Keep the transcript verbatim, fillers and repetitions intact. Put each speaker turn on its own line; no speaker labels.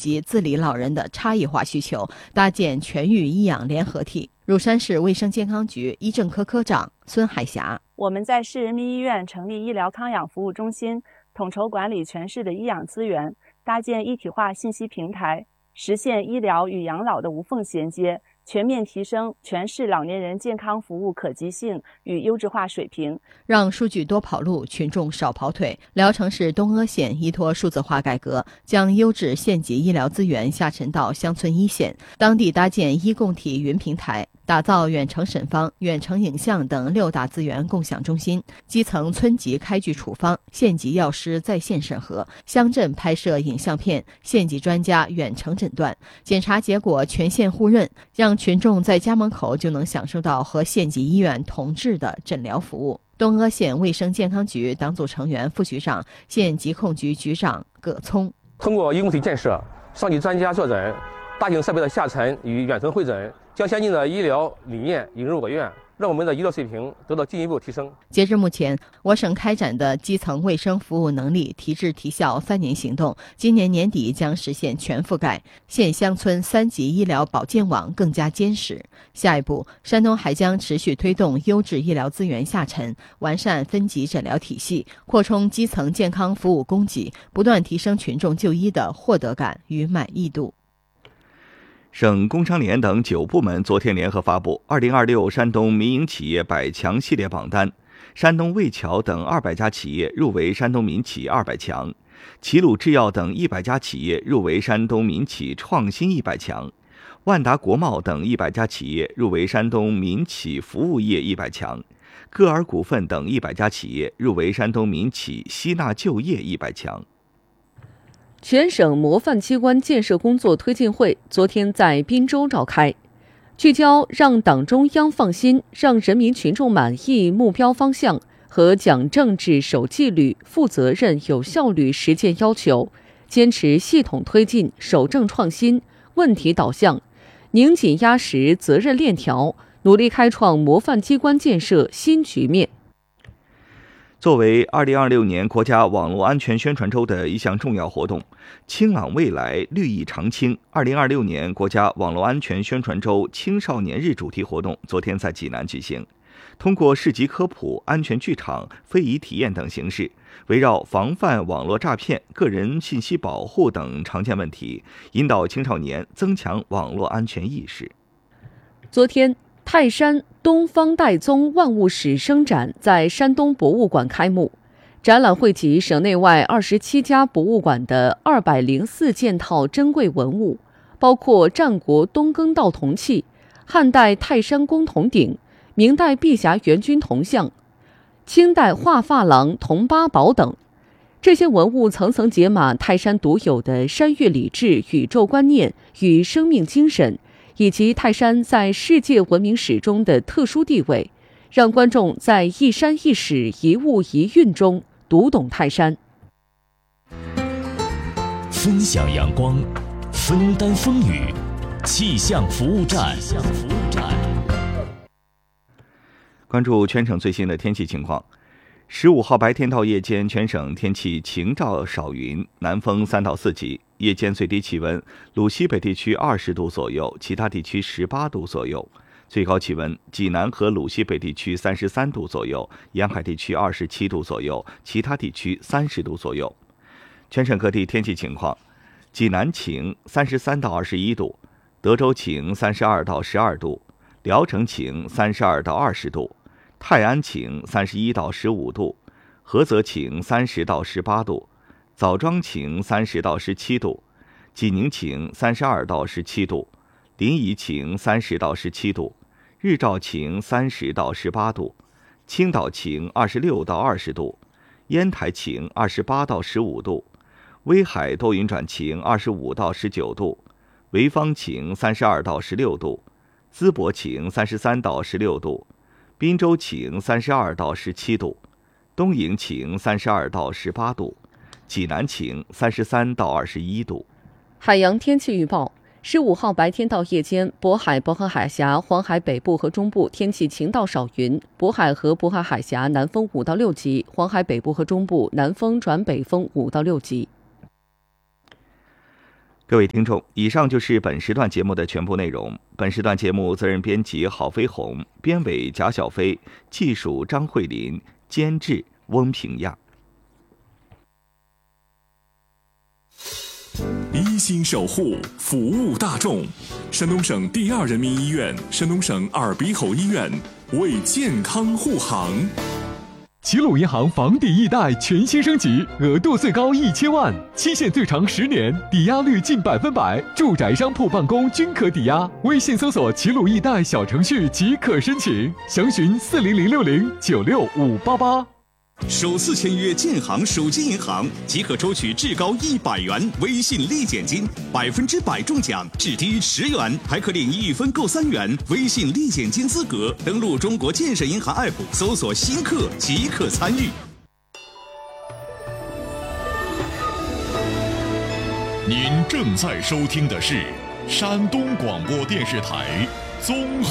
及自理老人的差异化需求，搭建全域医养联合体。乳山市卫生健康局医政科科长孙海霞：
我们在市人民医院成立医疗康养服务中心，统筹管理全市的医养资源，搭建一体化信息平台，实现医疗与养老的无缝衔接，全面提升全市老年人健康服务可及性与优质化水平，
让数据多跑路，群众少跑腿。聊城市东阿县依托数字化改革，将优质县级医疗资源下沉到乡村一线，当地搭建医共体云平台，打造远程审方、远程影像等六大资源共享中心，基层村级开具处方，县级药师在线审核，乡镇拍摄影像片，县级专家远程诊断，检查结果全县互认，让群众在家门口就能享受到和县级医院同质的诊疗服务。东阿县卫生健康局党组成员、副局长、县疾控局局长葛聪：
通过医共体建设、上级专家坐诊、大型设备的下沉与远程会诊，将先进的医疗理念引入我院，让我们的医疗水平得到进一步提升。
截至目前，我省开展的基层卫生服务能力提质提效三年行动，今年年底将实现全覆盖，县乡村三级医疗保健网更加坚实。下一步，山东还将持续推动优质医疗资源下沉，完善分级诊疗体系，扩充基层健康服务供给，不断提升群众就医的获得感与满意度。
省工商联等九部门昨天联合发布二零二六山东民营企业百强系列榜单，山东魏桥等二百家企业入围山东民企二百强，齐鲁制药等一百家企业入围山东民企创新一百强，万达国贸等一百家企业入围山东民企服务业一百强，歌尔股份等一百家企业入围山东民企吸纳就业一百强。
全省模范机关建设工作推进会昨天在滨州召开，聚焦让党中央放心、让人民群众满意目标方向和讲政治、守纪律、负责任、有效率实践要求，坚持系统推进守正创新、问题导向，拧紧压实责任链条，努力开创模范机关建设新局面。
作为二零二六年国家网络安全宣传周的一项重要活动，清朗未来，绿意长青二零二六年国家网络安全宣传周青少年日主题活动昨天在济南举行。通过市集科普、安全剧场、非遗体验等形式，围绕防范网络诈骗、个人信息保护等常见问题，引导青少年增强网络安全意识。
昨天，泰山东方岱宗万物史生展在山东博物馆开幕，展览汇集省内外二十七家博物馆的二百零四件套珍贵文物，包括战国东更道铜器、汉代泰山公铜鼎、明代碧霞元君铜像、清代画珐琅铜八宝等。这些文物层层解码泰山独有的山岳礼制、宇宙观念与生命精神，以及泰山在世界文明史中的特殊地位，让观众在一山一史、一物一韵中读懂泰山。
分享阳光，分担风雨，气象服务站。
关注全省最新的天气情况。十五号白天到夜间，全省天气晴照少云，南风三到四级。夜间最低气温，鲁西北地区二十度左右，其他地区十八度左右。最高气温，济南和鲁西北地区三十三度左右，沿海地区二十七度左右，其他地区三十度左右。全省各地天气情况：济南晴，三十三到二十一度；德州晴，三十二到十二度；聊城晴，三十二到二十度；泰安晴，三十一到十五度；菏泽晴，三十到十八度；枣庄晴，三十到十七度；济宁晴，三十二到十七度；临沂晴，三十到十七度；日照晴，三十到十八度；青岛晴，二十六到二十度；烟台晴，二十八到十五度；威海多云转晴，二十五到十九度；潍坊晴，三十二到十六度；淄博晴，三十三到十六度；滨州晴，三十二到十七度；东营晴，三十二到十八度；济南晴，三十三到二十一度。
海洋天气预报：十五号白天到夜间，渤海、渤海海峡、黄海北部和中部天气晴到少云，渤海和渤海海峡南风五到六级，黄海北部和中部南风转北风五到六级。
各位听众，以上就是本时段节目的全部内容。本时段节目责任编辑郝飞鸿，编委贾小飞，技术张慧林，监制翁平亚。
一心守护，服务大众。山东省第二人民医院、山东省耳鼻喉医院为健康护航。齐鲁银行房抵易贷全新升级，额度最高一千万，期限最长十年，抵押率近百分百，住宅、商铺、办公均可抵押。微信搜索齐鲁易贷小程序即可申请，详询四零零六零九六五八八。
首次签约建行手机银行即可抽取至高一百元微信立减金，百分之百中奖，至低十元，还可领一分购三元微信立减金资格。登录中国建设银行 A P P 搜索新客即可参与。
您正在收听的是山东广播电视台综合